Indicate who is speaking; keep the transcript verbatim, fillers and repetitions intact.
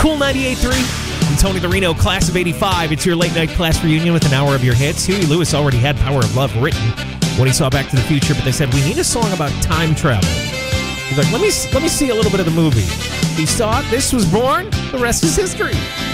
Speaker 1: Cool ninety-eight point three. I'm Tony the Reno, class of eighty-five. It's your late night class reunion with an hour of your hits. Huey Lewis already had Power of Love written when he saw Back to the Future, but they said, we need a song about time travel. He's like, let me let me see a little bit of the movie. He saw it, this was born, the rest is history.